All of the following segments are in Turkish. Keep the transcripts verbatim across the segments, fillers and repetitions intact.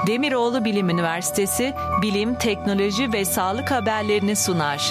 Demiroğlu Bilim Üniversitesi bilim, teknoloji ve sağlık haberlerini sunar.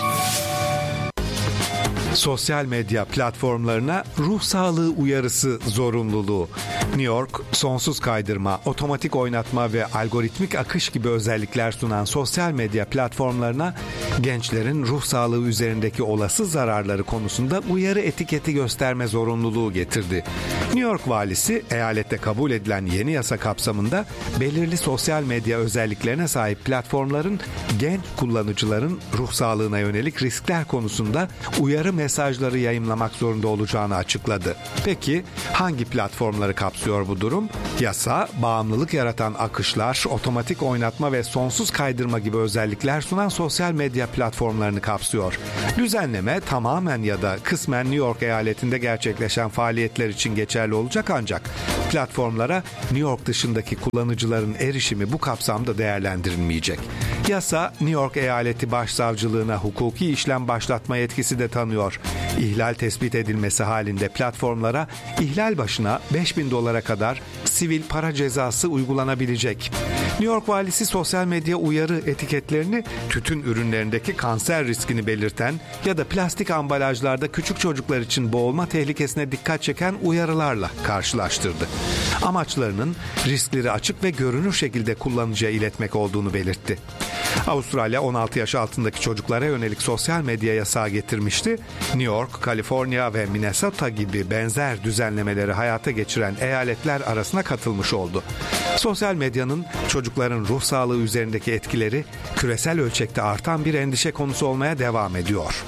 Sosyal medya platformlarına ruh sağlığı uyarısı zorunluluğu. New York, sonsuz kaydırma, otomatik oynatma ve algoritmik akış gibi özellikler sunan sosyal medya platformlarına gençlerin ruh sağlığı üzerindeki olası zararları konusunda uyarı etiketi gösterme zorunluluğu getirdi. New York valisi, eyalette kabul edilen yeni yasa kapsamında belirli sosyal medya özelliklerine sahip platformların genç kullanıcıların ruh sağlığına yönelik riskler konusunda uyarı mesajları yayımlamak zorunda olacağını açıkladı. Peki hangi platformları kapsıyor bu durum? Yasa, bağımlılık yaratan akışlar, otomatik oynatma ve sonsuz kaydırma gibi özellikler sunan sosyal medya platformlarını kapsıyor. Düzenleme tamamen ya da kısmen New York eyaletinde gerçekleşen faaliyetler için geçerli olacak ancak platformlara New York dışındaki kullanıcıların erişimi bu kapsamda değerlendirilmeyecek. Yasa, New York Eyaleti Başsavcılığına hukuki işlem başlatma yetkisi de tanıyor. İhlal tespit edilmesi halinde platformlara ihlal başına beş bin dolara kadar sivil para cezası uygulanabilecek. New York valisi sosyal medya uyarı etiketlerini tütün ürünlerindeki kanser riskini belirten ya da plastik ambalajlarda küçük çocuklar için boğulma tehlikesine dikkat çeken uyarılarla karşılaştırdı. Amaçlarının riskleri açık ve görünür şekilde kullanıcıya iletmek olduğunu belirtti. Avustralya on altı yaş altındaki çocuklara yönelik sosyal medya yasağı getirmişti. New York, Kaliforniya ve Minnesota gibi benzer düzenlemeleri hayata geçiren eyaletler arasına katılmış oldu. Sosyal medyanın çocukların ruh sağlığı üzerindeki etkileri küresel ölçekte artan bir endişe konusu olmaya devam ediyor.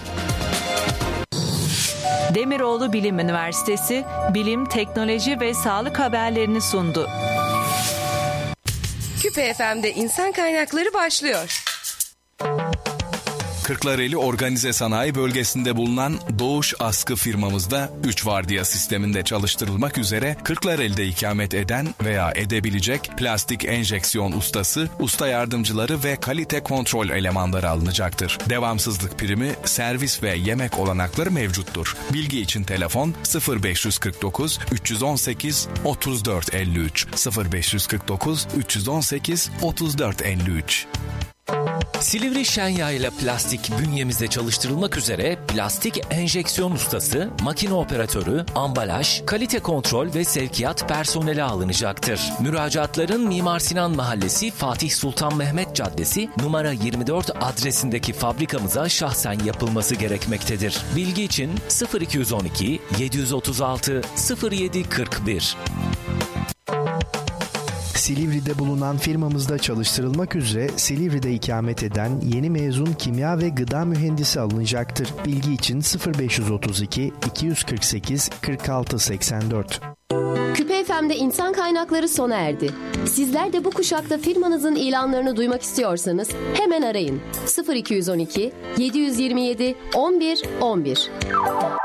Demiroğlu Bilim Üniversitesi bilim, teknoloji ve sağlık haberlerini sundu. Küpe F M'de insan kaynakları başlıyor. Kırklareli Organize Sanayi Bölgesi'nde bulunan Doğuş Askı firmamızda üç vardiya sisteminde çalıştırılmak üzere Kırklareli'de ikamet eden veya edebilecek plastik enjeksiyon ustası, usta yardımcıları ve kalite kontrol elemanları alınacaktır. Devamsızlık primi, servis ve yemek olanakları mevcuttur. Bilgi için telefon sıfır beş kırk dokuz üç yüz on sekiz otuz dört elli üç sıfır beş kırk dokuz üç yüz on sekiz otuz dört elli üç. Silivri Şenyağ ile plastik bünyemizde çalıştırılmak üzere plastik enjeksiyon ustası, makine operatörü, ambalaj, kalite kontrol ve sevkiyat personeli alınacaktır. Müracaatların Mimar Sinan Mahallesi Fatih Sultan Mehmet Caddesi numara yirmi dört adresindeki fabrikamıza şahsen yapılması gerekmektedir. Bilgi için sıfır iki on iki yedi otuz altı sıfır yedi kırk bir. Silivri'de bulunan firmamızda çalıştırılmak üzere Silivri'de ikamet eden yeni mezun kimya ve gıda mühendisi alınacaktır. Bilgi için sıfır beş otuz iki iki kırk sekiz kırk altı seksen dört. Küpe F M'de insan kaynakları sona erdi. Sizler de bu kuşakta firmanızın ilanlarını duymak istiyorsanız hemen arayın. sıfır iki on iki yedi yirmi yedi on bir on bir.